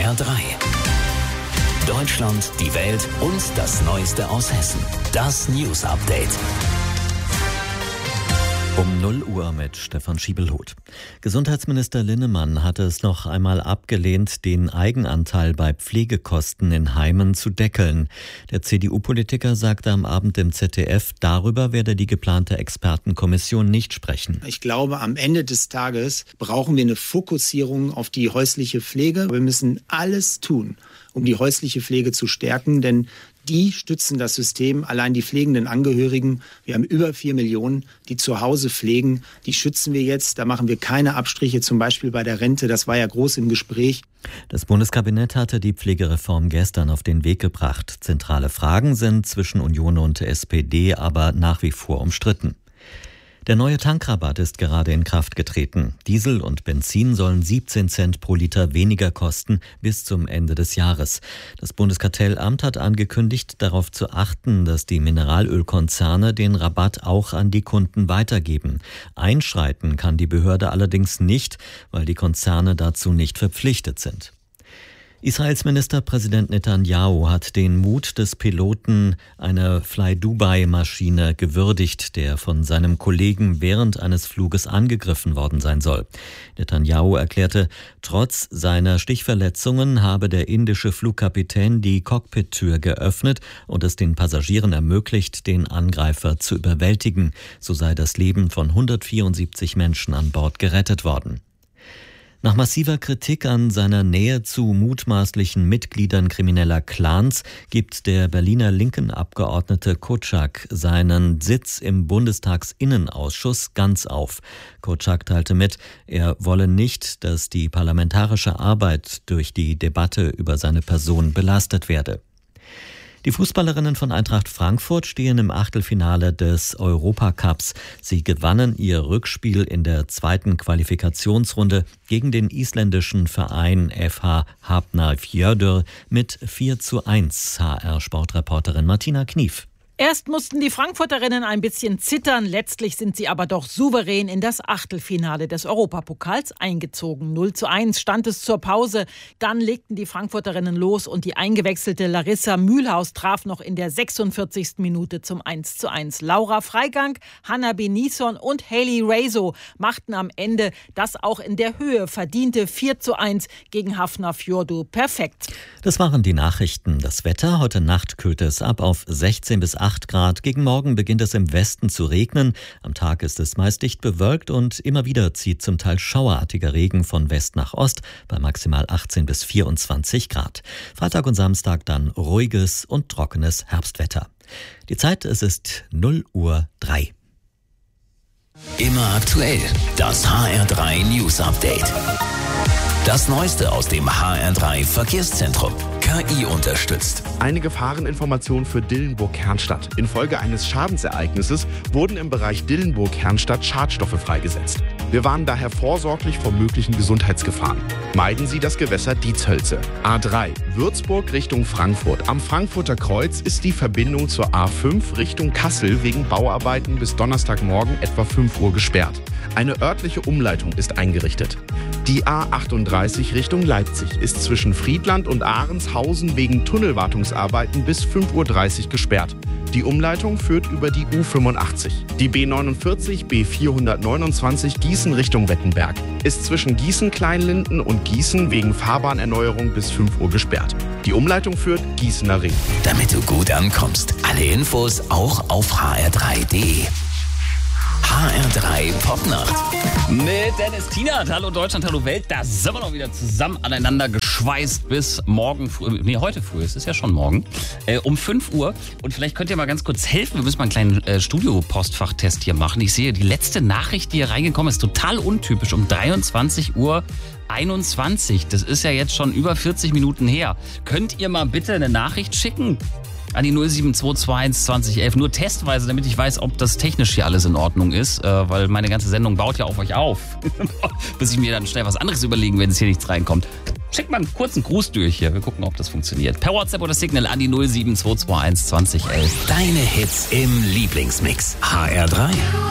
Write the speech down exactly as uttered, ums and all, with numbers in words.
R drei. Deutschland, die Welt und das Neueste aus Hessen. Das News Update. Um null Uhr mit Stefan Schiebelhuth. Gesundheitsminister Linnemann hatte es noch einmal abgelehnt, den Eigenanteil bei Pflegekosten in Heimen zu deckeln. Der C D U-Politiker sagte am Abend im Z D F, darüber werde die geplante Expertenkommission nicht sprechen. Ich glaube, am Ende des Tages brauchen wir eine Fokussierung auf die häusliche Pflege. Wir müssen alles tun, um die häusliche Pflege zu stärken, denn die stützen das System, allein die pflegenden Angehörigen. Wir haben über vier Millionen, die zu Hause pflegen. Die schützen wir jetzt. Da machen wir keine Abstriche, zum Beispiel bei der Rente. Das war ja groß im Gespräch. Das Bundeskabinett hatte die Pflegereform gestern auf den Weg gebracht. Zentrale Fragen sind zwischen Union und S P D aber nach wie vor umstritten. Der neue Tankrabatt ist gerade in Kraft getreten. Diesel und Benzin sollen siebzehn Cent pro Liter weniger kosten bis zum Ende des Jahres. Das Bundeskartellamt hat angekündigt, darauf zu achten, dass die Mineralölkonzerne den Rabatt auch an die Kunden weitergeben. Einschreiten kann die Behörde allerdings nicht, weil die Konzerne dazu nicht verpflichtet sind. Israels Ministerpräsident Netanyahu hat den Mut des Piloten einer Fly-Dubai-Maschine gewürdigt, der von seinem Kollegen während eines Fluges angegriffen worden sein soll. Netanyahu erklärte, trotz seiner Stichverletzungen habe der indische Flugkapitän die Cockpit-Tür geöffnet und es den Passagieren ermöglicht, den Angreifer zu überwältigen. So sei das Leben von hundertvierundsiebzig Menschen an Bord gerettet worden. Nach massiver Kritik an seiner Nähe zu mutmaßlichen Mitgliedern krimineller Clans gibt der Berliner Linken-Abgeordnete Kotschak seinen Sitz im Bundestagsinnenausschuss ganz auf. Kotschak teilte mit, er wolle nicht, dass die parlamentarische Arbeit durch die Debatte über seine Person belastet werde. Die Fußballerinnen von Eintracht Frankfurt stehen im Achtelfinale des Europacups. Sie gewannen ihr Rückspiel in der zweiten Qualifikationsrunde gegen den isländischen Verein F H Hafnarfjörður mit vier zu eins. H R-Sportreporterin Martina Knief. Erst mussten die Frankfurterinnen ein bisschen zittern, letztlich sind sie aber doch souverän in das Achtelfinale des Europapokals eingezogen. null zu eins stand es zur Pause, dann legten die Frankfurterinnen los und die eingewechselte Larissa Mühlhaus traf noch in der sechsundvierzigsten Minute zum eins zu eins. Laura Freigang, Hanna Benison und Hayley Raso machten am Ende das auch in der Höhe verdiente vier zu eins gegen Hafnarfjörður perfekt. Das waren die Nachrichten. Das Wetter, heute Nacht kühlt es ab auf sechzehn bis acht Grad. Gegen Morgen beginnt es im Westen zu regnen. Am Tag ist es meist dicht bewölkt und immer wieder zieht zum Teil schauerartiger Regen von West nach Ost bei maximal achtzehn bis vierundzwanzig Grad. Freitag und Samstag dann ruhiges und trockenes Herbstwetter. Die Zeit, es ist null Uhr drei. Immer aktuell, das H R drei News Update. Das Neueste aus dem H R drei Verkehrszentrum. K I unterstützt. Eine Gefahreninformation für Dillenburg-Herrnstadt. Infolge eines Schadensereignisses wurden im Bereich Dillenburg-Herrnstadt Schadstoffe freigesetzt. Wir warnen daher vorsorglich vor möglichen Gesundheitsgefahren. Meiden Sie das Gewässer Dietshölze. A drei, Würzburg Richtung Frankfurt. Am Frankfurter Kreuz ist die Verbindung zur A fünf Richtung Kassel wegen Bauarbeiten bis Donnerstagmorgen etwa fünf Uhr gesperrt. Eine örtliche Umleitung ist eingerichtet. Die A achtunddreißig Richtung Leipzig ist zwischen Friedland und Ahrenshausen wegen Tunnelwartungsarbeiten bis fünf Uhr dreißig gesperrt. Die Umleitung führt über die U fünfundachtzig. Die B neunundvierzig B vierhundertneunundzwanzig Gießen Richtung Wettenberg ist zwischen Gießen-Kleinlinden und Gießen wegen Fahrbahnerneuerung bis fünf Uhr gesperrt. Die Umleitung führt Gießener Ring. Damit du gut ankommst, alle Infos auch auf h r drei punkt d e. H R drei Popnacht. Mit Dennis Tienert. Hallo Deutschland, hallo Welt. Da sind wir noch wieder zusammen aneinander geschweißt bis morgen früh. Nee, heute früh. Es ist ja schon morgen. Äh, um fünf Uhr. Und vielleicht könnt ihr mal ganz kurz helfen. Wir müssen mal einen kleinen äh, Studio-Postfachtest hier machen. Ich sehe, die letzte Nachricht, die hier reingekommen ist, total untypisch. Um dreiundzwanzig Uhr einundzwanzig. Das ist ja jetzt schon über vierzig Minuten her. Könnt ihr mal bitte eine Nachricht schicken? An die null sieben zwei zwei eins zwanzig elf, nur testweise, damit ich weiß, ob das technisch hier alles in Ordnung ist, äh, weil meine ganze Sendung baut ja auf euch auf, bis ich mir dann schnell was anderes überlegen, wenn es hier nichts reinkommt. Schickt mal einen kurzen Gruß durch hier, wir gucken, ob das funktioniert. Per WhatsApp oder Signal an die null sieben zwei zwei eins zwanzig elf. Deine Hits im Lieblingsmix. H R drei.